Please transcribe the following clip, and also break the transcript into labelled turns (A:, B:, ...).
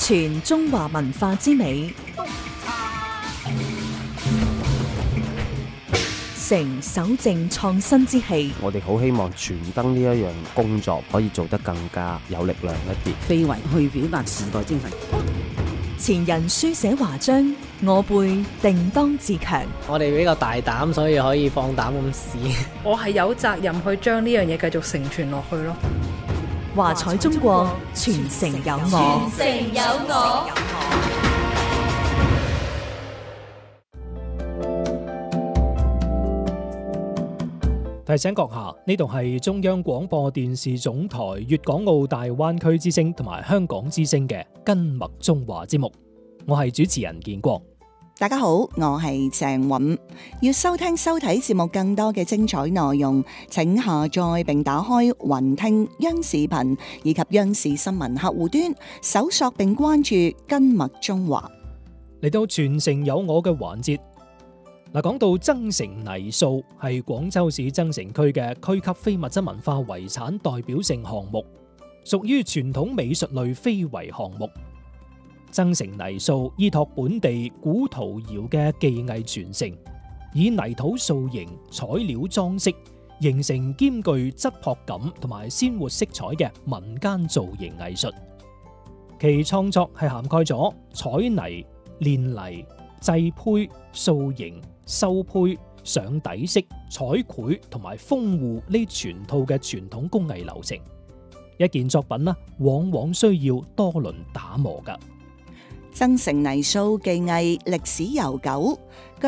A: 傳中華文化之美，承守正創新之氣。
B: 我哋好希望傳燈呢一樣工作可以做得更加有力量一啲，
C: 非遺去表達時代精神。
A: 前人書寫華章，我輩定當自強。
D: 我哋比較大膽，所以可以放膽咁試。
E: 我係有責任去將呢樣嘢繼續承傳落去咯。
A: 華彩中國，傳承有我。
F: 傳承有我。
G: 提醒閣下，呢度係中央廣播電視總台粵港澳大灣區之聲同埋香港之聲嘅根脈中華節目，我係主持人建國。
H: 大家好，我係鄭韻。要收聽收睇節目更多嘅精彩內容，請下載並打開雲聽央視頻以及央視新聞客戶端，搜索並關注根脈中華。
G: 嚟到傳承有我嘅環節。嗱，講到增城泥塑係廣州市增城區嘅區級非物質文化遺產代表性項目，屬於傳統美術類非遺項目。增城泥塑依託本地古陶窯嘅技藝傳承，以泥土塑形、彩料裝飾，形成兼具質樸感同埋鮮活色彩嘅民間造型藝術。其創作係涵蓋咗彩泥、煉泥、製胚、塑形、收胚、上底色、彩繪同埋封戶呢全套嘅傳統工藝流程。一件作品呢，往往需要多輪打磨㗎。
H: 增城泥塑技藝歷史悠久。